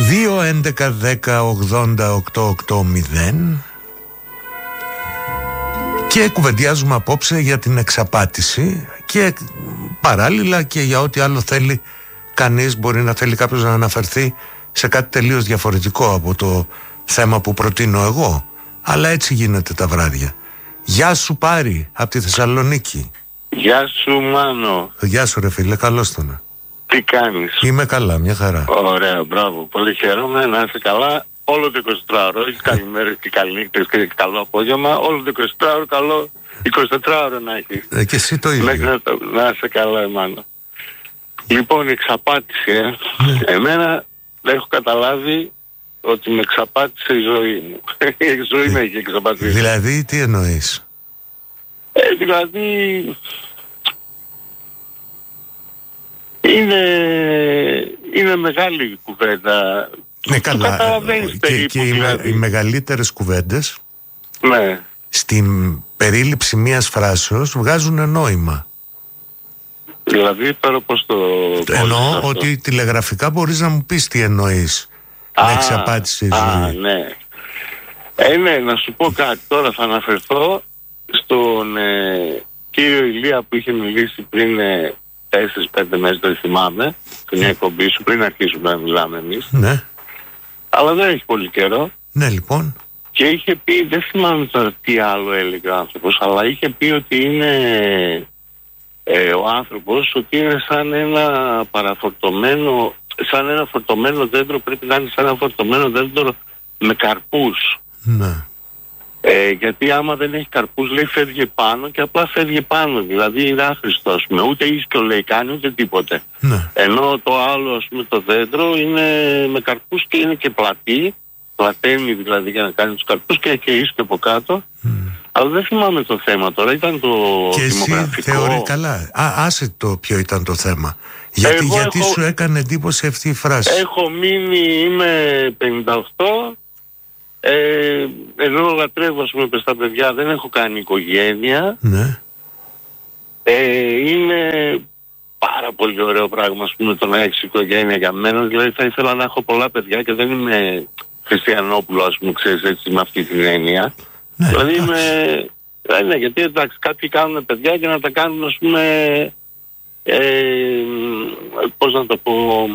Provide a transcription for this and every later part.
2-11-10-80-880 και κουβεντιάζουμε απόψε για την εξαπάτηση και παράλληλα και για ό,τι άλλο θέλει κανείς. Μπορεί να θέλει κάποιος να αναφερθεί σε κάτι τελείως διαφορετικό από το θέμα που προτείνω εγώ, αλλά έτσι γίνεται τα βράδια. Γεια σου Πάρη από τη Θεσσαλονίκη. Γεια σου Μάνο. Γεια σου ρε φίλε, καλώς τον. Τι κάνεις? Είμαι καλά, μια χαρά. Ωραία, μπράβο, πολύ χαίρομαι, να είσαι καλά. Όλο το 24ωρο, όχι καλημέρες και καληνύχτες και καλό απόγευμα. Όλο το 24ωρο, καλό 24ωρο να έχεις. Και εσύ το ίδιο. Μέχρι να είσαι καλά, Μάνο. Λοιπόν, η εξαπάτηση, εμένα δεν έχω καταλάβει ότι με εξαπάτησε η ζωή μου. Η ζωή με έχει εξαπατήσει. Δηλαδή, τι εννοείς? Δηλαδή, είναι μεγάλη κουβέντα. Ναι, καλά. Και δηλαδή. οι μεγαλύτερες κουβέντες, ναι, στην περίληψη μιας φράσεως βγάζουν νόημα. Δηλαδή τώρα πώς το... Εννοώ ότι τηλεγραφικά μπορείς να μου πεις τι εννοείς. Με εξαπάτησε η ζωή. Ναι. Ναι, να σου πω κάτι. Τώρα θα αναφερθώ στον κύριο Ηλία που είχε μιλήσει πριν 4-5 μέρες, δεν θυμάμαι, στην μια εκπομπή σου, πριν αρχίσουμε να μιλάμε εμείς. Ναι. Αλλά δεν έχει πολύ καιρό. Ναι, λοιπόν. Και είχε πει, δεν θυμάμαι τώρα τι άλλο έλεγε ο άνθρωπος, αλλά είχε πει ότι είναι ο άνθρωπος, ότι είναι σαν ένα παραφορτωμένο, σαν ένα φορτωμένο δέντρο, πρέπει να είναι σαν ένα φορτωμένο δέντρο με καρπούς. Ναι. Γιατί άμα δεν έχει καρπούς, λέει, φεύγει πάνω και απλά φεύγει πάνω, δηλαδή είναι άχρηστο, ας πούμε, ούτε ίσκιο λέει κάνει ούτε τίποτε. Ναι. Ενώ το άλλο, ας πούμε, το δέντρο είναι με καρπούς και είναι και πλατή, πλαταίνει δηλαδή για να κάνει τους καρπούς και έχει ίσκιο από κάτω. Αλλά δεν θυμάμαι το θέμα τώρα, ήταν το και δημογραφικό. Και εσύ θεωρεί καλά. Άσε το ποιο ήταν το θέμα. Γιατί σου έκανε εντύπωση αυτή η φράση? Έχω μείνει, είμαι 58, ενώ λατρεύω, ας πούμε, στα παιδιά, δεν έχω κάνει οικογένεια. Ναι. Είναι πάρα πολύ ωραίο πράγμα, ας πούμε, το να έχεις οικογένεια για μένα. Δηλαδή θα ήθελα να έχω πολλά παιδιά και δεν είμαι Χριστιανόπουλο, ας πούμε, ξέρεις, έτσι, με αυτή την έννοια. Ναι, δηλαδή είμαι... Ναι, γιατί εντάξει, κάποιοι κάνουν παιδιά και να τα κάνουν, ας πούμε, πώς να το πω,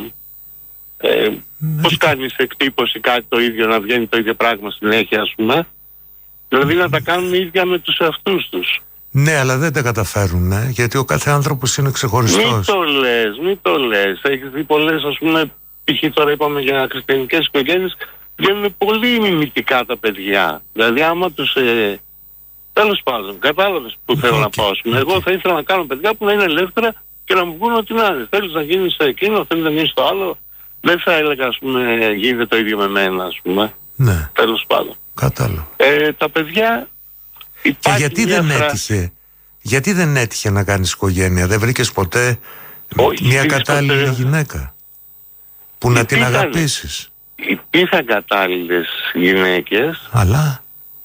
πώς κάνεις εκτύπωση κάτι το ίδιο, να βγαίνει το ίδιο πράγμα συνέχεια, ας πούμε. Δηλαδή να τα κάνουν ίδια με τους εαυτούς τους. Ναι, αλλά δεν τα καταφέρουν, γιατί ο κάθε άνθρωπος είναι ξεχωριστός. Μην το λες. Έχεις δει πολλές, ας πούμε, π.χ. τώρα είπαμε για χριστιανικές οικογένειες, βγαίνουν πολύ μιμητικά τα παιδιά. Δηλαδή άμα τους... τέλος πάντων, κατάλαβες που θέλω να πάω. Εγώ θα ήθελα να κάνω παιδιά που να είναι ελεύθερα και να μου πούν ότι να είναι. Θέλεις να γίνεις εκείνο, θέλεις να γίνεις το άλλο. Δεν θα έλεγα, ας πούμε, γίνεται το ίδιο με μένα, ας πούμε. Ναι. Τέλος πάντων. Κατάλαβα. Τα παιδιά... Και γιατί δεν έτυχε να κάνεις οικογένεια? Δεν βρήκες ποτέ μια κατάλληλη γυναίκα που να την αγαπήσεις? Υπήρχαν κατάλληλες γυναίκες, αλλά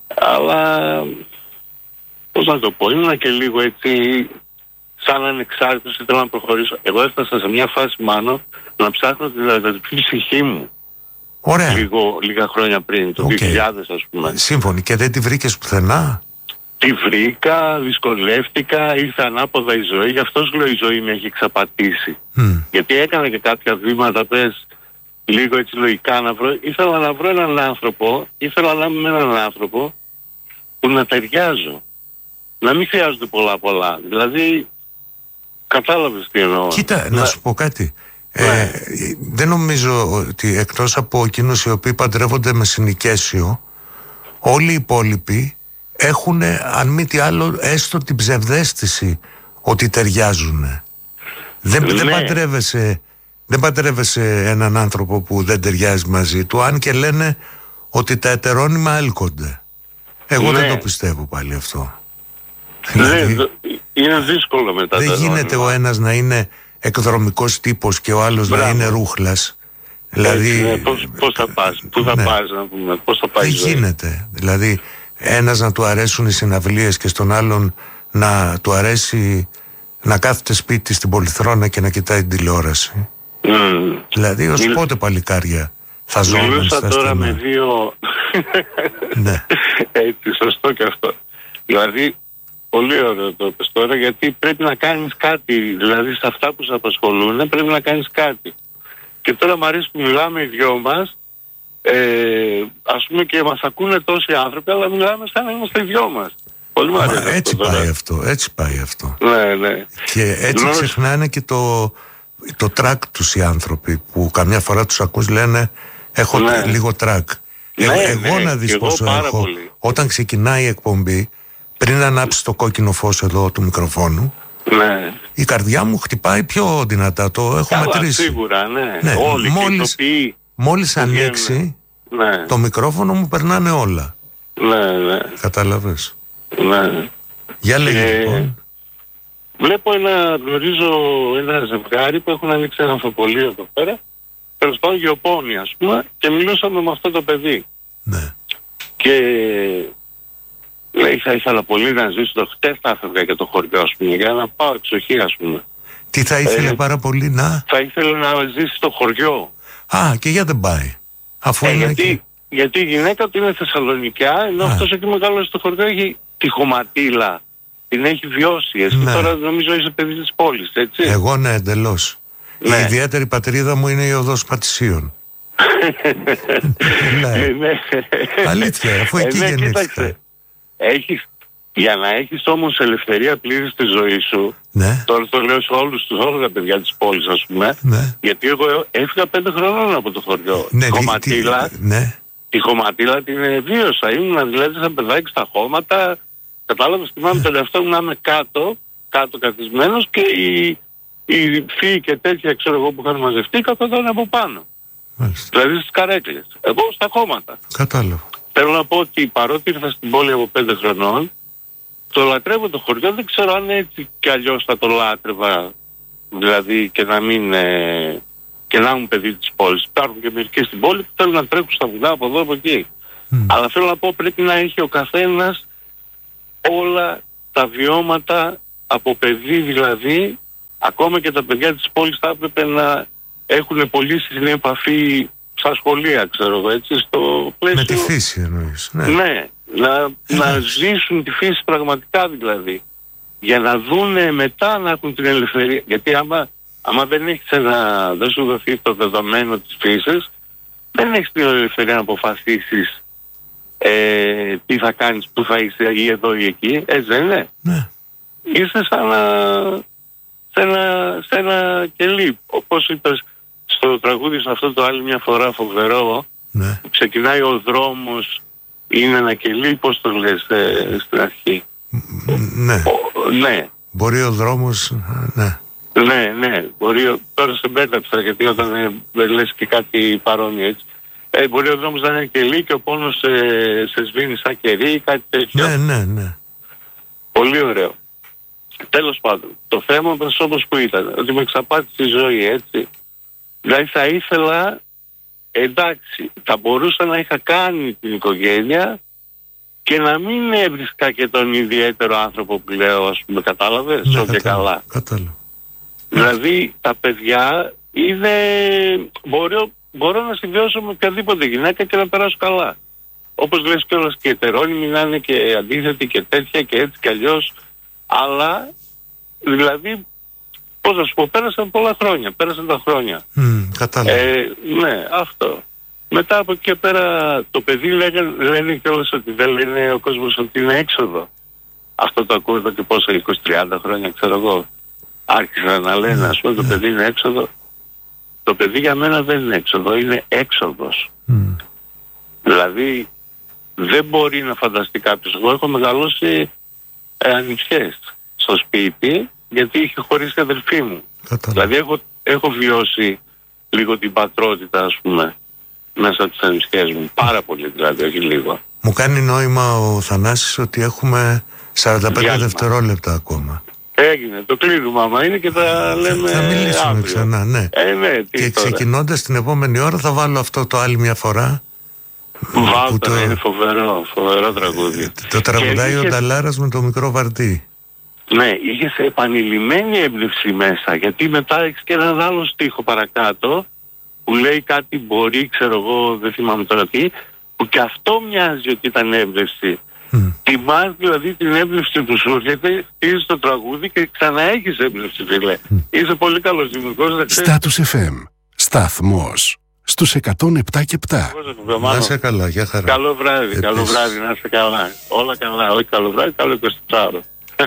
πώς να το πω, ήμουν και λίγο έτσι σαν ανεξάρτητος, ήθελα να προχωρήσω. Εγώ έφτασα σε μια φάση, Μάνο, να ψάχνω την ψυχή μου. Ωραία. Λίγα χρόνια πριν, το 2000, ας πούμε. Σύμφωνοι. Και δεν τη βρήκες πουθενά? Τη βρήκα, δυσκολεύτηκα, ήρθε ανάποδα η ζωή, γι' αυτό λέω η ζωή με έχει εξαπατήσει. Γιατί έκανα και κάποια βήματα, πες, λίγο έτσι λογικά να βρω. Ήθελα να βρω έναν άνθρωπο, ήθελα να είμαι έναν άνθρωπο που να ταιριάζω. Να μην χρειάζονται πολλά. Δηλαδή, κατάλαβες τι εννοώ. Κοίτα, να σου πω κάτι. Δεν νομίζω ότι εκτός από εκείνους οι οποίοι παντρεύονται με συνοικέσιο, όλοι οι υπόλοιποι έχουν, αν μη τι άλλο, έστω την ψευδαίσθηση ότι ταιριάζουν. Δεν παντρεύεσαι έναν άνθρωπο που δεν ταιριάζει μαζί του, αν και λένε ότι τα ετερόνυμα έλκονται. Εγώ δεν το πιστεύω πάλι αυτό. Δηλαδή, είναι δύσκολο μετά. Δεν γίνεται ο ένας να είναι εκδρομικός τύπος και ο άλλος να είναι ρούχλας. Δηλαδή, πώς θα πας, πού θα πας, να πούμε, πώς θα πάει. Δεν γίνεται. Δηλαδή, ένας να του αρέσουν οι συναυλίες και στον άλλον να του αρέσει να κάθεται σπίτι στην πολυθρόνα και να κοιτάει την τηλεόραση. Δηλαδή, ως πότε, παλικάρια, Θα ζώνουν Μιλούσα τώρα στενά. με δύο... Ναι. Έτσι, σωστό και αυτό. Δηλαδή, πολύ ωραίο το είπες τώρα, γιατί πρέπει να κάνεις κάτι. Δηλαδή, σε αυτά που σε απασχολούν πρέπει να κάνεις κάτι. Και τώρα μου αρέσει που μιλάμε οι δυο μας, ας πούμε, και μας ακούνε τόσοι άνθρωποι, αλλά μιλάμε σαν να είμαστε οι δυο μας. Πολύ μου αρέσει. Έτσι πάει αυτό, έτσι πάει αυτό. Ναι, ναι. Και έτσι ξεχνάνε και το track τους οι άνθρωποι, που καμιά φορά τους ακούς λένε έχω λίγο track. Εγώ να δεις πόσο έχω. Πολύ. Όταν ξεκινάει η εκπομπή, πριν ανάψει το κόκκινο φως εδώ του μικροφόνου, ναι, η καρδιά μου χτυπάει πιο δυνατά. Το έχω μετρήσει. Σίγουρα, ναι. Όλοι μόλις ανοίξει το μικρόφωνο μου περνάνε όλα. Ναι. Κατάλαβες. Ναι. Για λέγε λοιπόν. Βλέπω γνωρίζω ένα ζευγάρι που έχουν ανοίξει ένα αμφιβολίο εδώ πέρα. Τέλος πάντων, γεωπόνοι, ας πούμε, και μιλούσαμε με αυτό το παιδί. Ναι. Και λέει, θα ήθελα πολύ να ζήσω χτες θα έφευγα για το χωριό, ας πούμε, για να πάω εξοχή, ας πούμε. Τι θα ήθελε πάρα πολύ να... Θα ήθελε να ζήσει στο χωριό. Α, και γιατί δεν πάει. Αφού γιατί η γυναίκα του είναι Θεσσαλονικιά, ενώ αυτός εκεί μεγάλος στο χωριό έχει τη χωματίλα. Την έχει βιώσει. Εσύ τώρα νομίζω είσαι παιδί της πόλης, έτσι. Εγώ ναι, εντελώς. Η ιδιαίτερη πατρίδα μου είναι η οδός Πατησίων. Ναι. Αλήθεια, αφού εκεί γεννήθηκα. Για να έχεις όμως ελευθερία πλήρη στη ζωή σου, τώρα το λέω σε όλα τα παιδιά της πόλης, ας πούμε, γιατί εγώ έφυγα 5 χρονών από το χωριό. Τη χωματίλα την βίωσα. Ήμουν δηλαδή σαν παιδάκι στα χώματα. Κατάλαβες, θυμάμαι τον εαυτό μου να είμαι κάτω καθισμένος και οι φίλοι και τέτοια, ξέρω εγώ, που είχαν μαζευτεί, καθόταν από πάνω. Μάλιστα. Δηλαδή στις καρέκλες. Εγώ στα χώματα. Κατάλαβα. Θέλω να πω ότι παρότι ήρθα στην πόλη από 5 χρονών, το λατρεύω το χωριό. Δεν ξέρω αν έτσι κι αλλιώς θα το λάτρευα, δηλαδή, και να μην... και να ήμουν παιδί της πόλης. Υπάρχουν και μερικοί στην πόλη που θέλουν να τρέχουν στα βουνά από εδώ από εκεί. Αλλά θέλω να πω, πρέπει να έχει ο καθένας όλα τα βιώματα από παιδί, δηλαδή. Ακόμα και τα παιδιά της πόλης θα έπρεπε να έχουν πολύ συχνή επαφή στα σχολεία, ξέρω εγώ, έτσι, στο πλαίσιο... Με τη φύση εννοείς. Ναι, να ζήσουν τη φύση πραγματικά, δηλαδή. Για να δούνε μετά να έχουν την ελευθερία. Γιατί άμα δεν έχεις δεν σου δοθεί το δεδομένο της φύσης, δεν έχεις την ελευθερία να αποφασίσεις τι θα κάνεις, που θα είσαι ή εδώ ή εκεί. Έτσι δεν είναι. Ναι. Είσαι σε ένα κελί. Όπως είπες στο τραγούδι σε αυτό το άλλη μια φορά φοβερό, που ξεκινάει ο δρόμος, είναι ένα κελί, πώς το λες στην αρχή. Ναι. Μπορεί ο δρόμος, Ναι, τώρα σε μπέρδεψα, γιατί όταν λες και κάτι παρόμοιο, έτσι. Μπορεί ο δρόμος να είναι κελί και ο πόνος σε σβήνει σαν κερί ή κάτι τέτοιο. Ναι. Πολύ ωραίο. Τέλος πάντων, το θέμα μας όπως που ήταν, ότι με εξαπάτησε η ζωή, έτσι. Δηλαδή θα ήθελα, εντάξει, θα μπορούσα να είχα κάνει την οικογένεια και να μην έβρισκα και τον ιδιαίτερο άνθρωπο που λέω, ας πούμε, κατάλαβες, και καλά. Κατάλαβα. Δηλαδή τα παιδιά είναι... Μπορώ να συμβιώσω με οποιαδήποτε γυναίκα και να περάσω καλά. Όπως λες κιόλας, και ετερόνιμοι να είναι και αντίθετοι και τέτοια και έτσι κι αλλιώς. Αλλά, δηλαδή, πώς να σου πω, πέρασαν τα χρόνια. Κατάλαβα. Ναι, αυτό. Μετά από εκεί και πέρα το παιδί λένε κιόλας ότι δεν λένε ο κόσμος ότι είναι έξοδο. Αυτό το ακούω εδώ και πόσα, 20-30 χρόνια, ξέρω εγώ. Άρχισαν να λένε, ας πούμε, το παιδί είναι έξοδο. Το παιδί για μένα δεν είναι έξοδο, είναι έξοδος. Δηλαδή δεν μπορεί να φανταστεί κάποιος. Εγώ έχω μεγαλώσει ανιψιές στο σπίτι, γιατί είχε χωρίσει αδερφή μου. Δηλαδή έχω βιώσει λίγο την πατρότητα, ας πούμε, μέσα από τις ανιψιές μου. Πάρα πολύ δηλαδή, όχι λίγο. Μου κάνει νόημα ο Θανάσης ότι έχουμε 45 δευτερόλεπτα ακόμα. Έγινε, το κλείνουμε άμα είναι και θα λέμε. Θα μιλήσουμε αύριο ξανά, ναι. Και ξεκινώντας την επόμενη ώρα θα βάλω αυτό το άλλη μια φορά. Βάλτε, είναι φοβερό τραγούδι. Το τραγουδάει ο Νταλάρας με το μικρό βαρτί. Ναι, είχε επανειλημμένη έμπνευση μέσα, γιατί μετά έχεις και έναν άλλο στίχο παρακάτω, που λέει κάτι μπορεί, ξέρω εγώ, δεν θυμάμαι τώρα τι, που και αυτό μοιάζει ότι ήταν έμπνευση. Θυμάσαι δηλαδή την έμπνευση που σου έρχεται, είσαι στο τραγούδι και ξαναέχεις έμπνευση, φίλε. Είσαι πολύ καλός δημιουργός. Status FM. Σταθμός στους 107 και 7. Να είσαι καλά, για χαρά. Καλό βράδυ, καλό βράδυ, να είσαι καλά. Όλα καλά, όχι καλό βράδυ, καλό 24ωρο.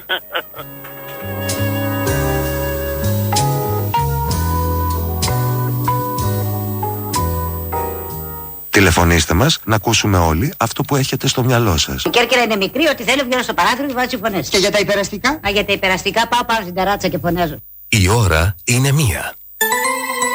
Τηλεφωνήστε μας να ακούσουμε όλοι αυτό που έχετε στο μυαλό σας. Η Κέρκυρα είναι μικρή, ότι θέλω βγαίνω στο παράθυρο και βάζω φωνές. Και για τα υπεραστικά? Για τα υπεραστικά πάω στην ταράτσα και φωνάζω. Η ώρα είναι 1.